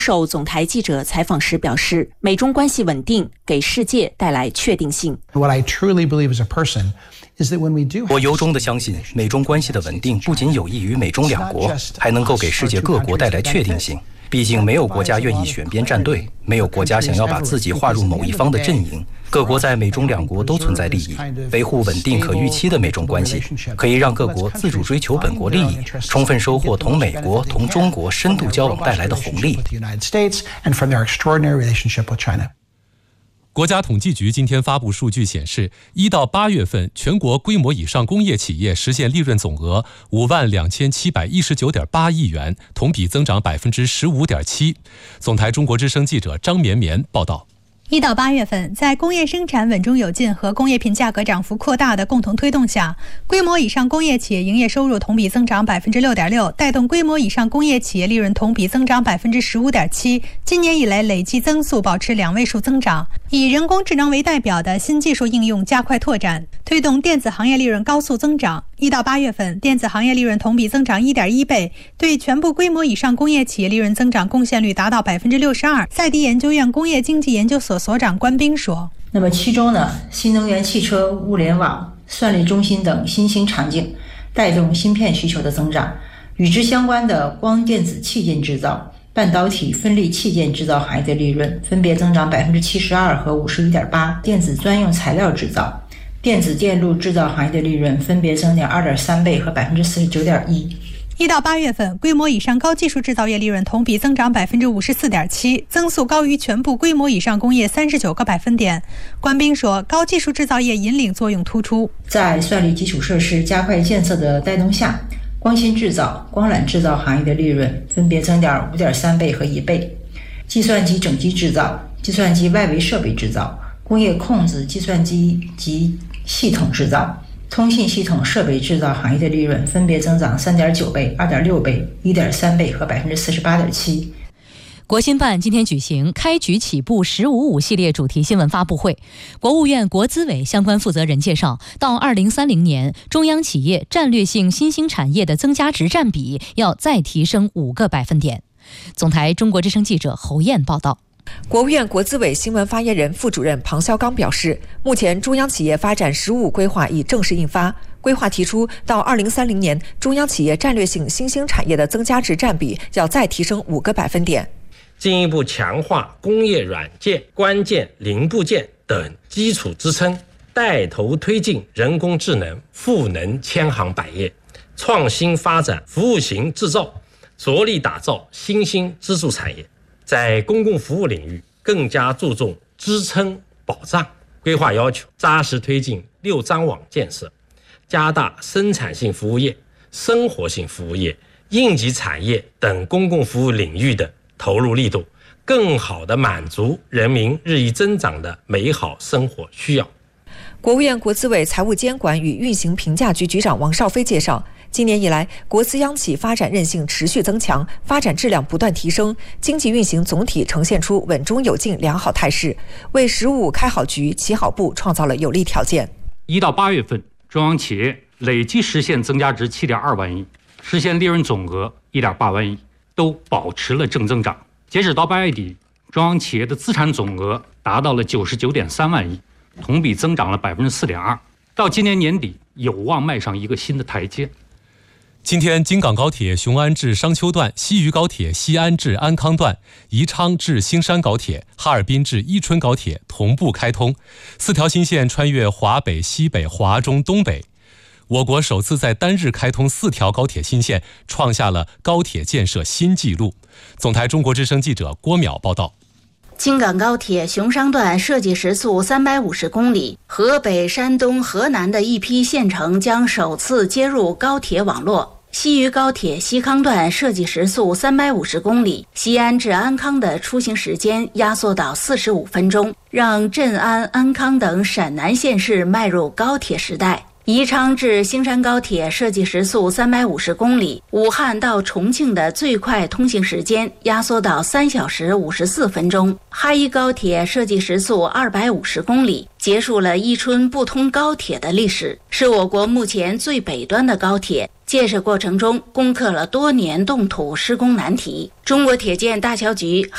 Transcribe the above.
受总台记者采访时表示，美中关系稳定给世界带来确定性。 我由衷地相信，美中关系的稳定不仅有益于美中两国，还能够给世界各国带来确定性。毕竟没有国家愿意选边站队，没有国家想要把自己划入某一方的阵营。各国在美中两国都存在利益，维护稳定可预期的美中关系，可以让各国自主追求本国利益，充分收获同美国、同中国深度交往带来的红利。 国家统计局今天发布数据显示，1到8月份全国规模以上工业企业实现利润总额52719.8亿元，同比增长15.7%。总台中国之声记者张绵绵报道。 1到8月份，在工业生产稳中有进和工业品价格涨幅扩大的共同推动下，规模以上工业企业营业收入同比增长6.6%，带动规模以上工业企业利润同比增长15.7%。今年以来累计增速保持2位数增长。以人工智能为代表的新技术应用加快拓展，推动电子行业利润高速增长。1到8月份，电子行业利润同比增长1.1倍，对全部规模以上工业企业利润增长贡献率达到62%。赛迪研究院工业经济研究所所长关斌说：“ 那么其中呢，新能源汽车、物联网、算力中心等新兴场景带动芯片需求的增长，与之相关的光电子器件制造、半导体分立器件制造行业的利润分别增长72%和51.8%，电子专用材料制造、电子电路制造行业的利润分别增长2.3倍和49.1%。 1到8月份，规模以上高技术制造业利润同比增长54.7%，增速高于全部规模以上工业39个百分点。关斌说，高技术制造业引领作用突出。 在算力基础设施加快建设的带动下，光芯制造、光缆制造行业的利润分别增长5.3倍和1倍。计算机整机制造、计算机外围设备制造、工业控制计算机及系统制造、通信系统设备制造行业的利润分别增长3.9倍、2.6倍、1.3倍和48.7%。 国新办今天举行开局起步“15+5”系列主题新闻发布会，国务院国资委相关负责人介绍，到2030年，中央企业战略性新兴产业的增加值占比要再提升5个百分点。总台中国之声记者侯燕报道。 国务院国资委新闻发言人、副主任庞肖刚表示，目前中央企业发展“15+5”规划已正式印发。规划提出，到2030年，中央企业战略性新兴产业的增加值占比要再提升5个百分点， 进一步强化工业软件、关键零部件等基础支撑，带头推进人工智能赋能千行百业，创新发展服务型制造，着力打造新兴支柱产业。在公共服务领域更加注重支撑保障，规划要求扎实推进6张网建设，加大生产性服务业、生活性服务业、应急产业等公共服务领域的投入力度，更好地满足人民日益增长的美好生活需要。 国务院国资委财务监管与运行评价局局长王少飞介绍，今年以来，国资央企发展韧性持续增强，发展质量不断提升，经济运行总体呈现出稳中有进良好态势，为“15+5”开好局、起好步创造了有利条件。 1到8月份，中央企业累计实现增加值7.2万亿，实现利润总额1.8万亿，都保持了正增长。截止到8月底，中央企业的资产总额达到了99.3万亿，同比增长了4.2%。到今年年底，有望迈上一个新的台阶。 今天，京港高铁雄安至商丘段、西渝高铁西安至安康段、宜昌至兴山高铁、哈尔滨至伊春高铁同步开通，4条新线穿越华北、西北、华中、东北。我国首次在单日开通4条高铁新线，创下了高铁建设新纪录。总台中国之声记者郭淼报道。 京港高铁雄商段设计时速350公里，河北、山东、河南的一批县城将首次接入高铁网络。西渝高铁西康段设计时速350公里，西安至安康的出行时间压缩到45分钟，让镇安、安康等陕南县市迈入高铁时代。宜昌至兴山高铁设计时速350公里，武汉到重庆的最快通行时间压缩到3小时54分钟。哈伊高铁设计时速250公里，结束了伊春不通高铁的历史，是我国目前最北端的高铁。建设过程中攻克了多年冻土施工难题。中国铁建大桥局